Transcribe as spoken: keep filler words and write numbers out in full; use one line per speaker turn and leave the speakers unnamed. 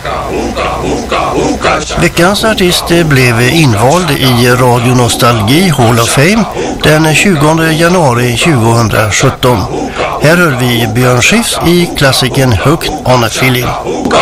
Veckans artist blev invald i Radio Nostalgi Hall of Fame den tjugonde januari tjugosjutton. Här hör vi Björn Skifs i klassiken Hooked on a Feeling.